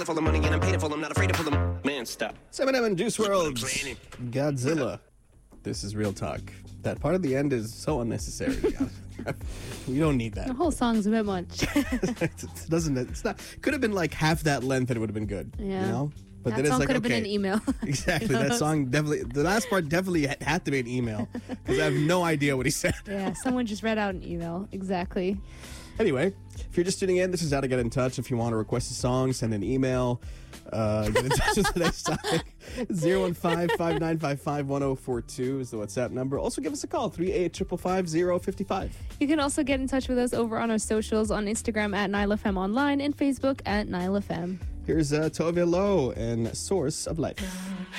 For the money and I'm paid for them, not afraid to pull them. Man, stop. Eminem and Juice WRLD's Godzilla. This is real talk. That part at the end is so unnecessary. We don't need that. The whole song's a bit much. It's not. Could have been like half that length and it would have been good. Yeah. You know? But That then song it's like, could have okay. been an email. Exactly. That song definitely, the last part definitely had to be an email because I have no idea what he said. Yeah, someone just read out an email. Exactly. Anyway, if you're just tuning in, this is how to get in touch. If you want to request a song, send an email. Get in touch with today's topic. 015-5955-1042 is the WhatsApp number. Also, give us a call, 38555-055. You can also get in touch with us over on our socials on Instagram at NileFM Online and Facebook at NileFM. Here's Tove Lo and Source of Life.